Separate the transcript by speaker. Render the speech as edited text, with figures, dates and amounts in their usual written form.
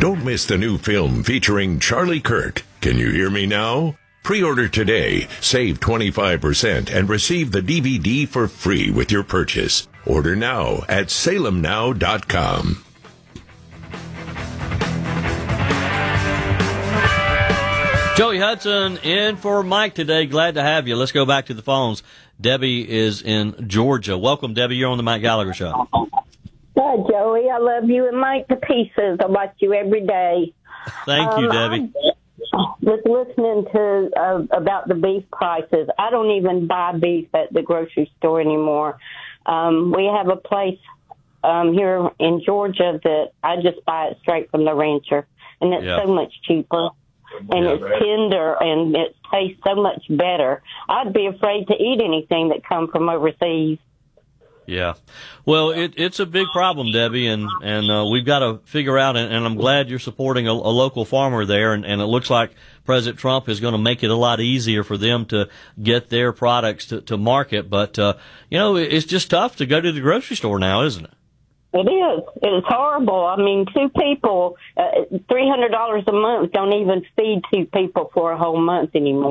Speaker 1: Don't miss the new film featuring Charlie Kirk. Can you hear me now? Pre-order today, save 25%, and receive the DVD for free with your purchase. Order now at salemnow.com.
Speaker 2: Joey Hudson in for Mike today. Glad to have you. Let's go back to the phones. Debbie is in Georgia. Welcome, Debbie. You're on the Mike Gallagher Show.
Speaker 3: Hi, Joey. I love you and Mike to pieces. I watch you every day.
Speaker 2: Thank you, Debbie.
Speaker 3: I was listening to about the beef prices. I don't even buy beef at the grocery store anymore. We have a place here in Georgia that I just buy it straight from the rancher, and it's so much cheaper. And it's tender, and it tastes so much better. I'd be afraid to eat anything that come from overseas.
Speaker 2: Yeah. Well, it's a big problem, Debbie, and we've got to figure out, and I'm glad you're supporting a local farmer there, and it looks like President Trump is going to make it a lot easier for them to get their products to market. But, it's just tough to go to the grocery store now, isn't it?
Speaker 3: It is. It's horrible. I mean, two people, $300 a month don't even feed two people for a whole month anymore.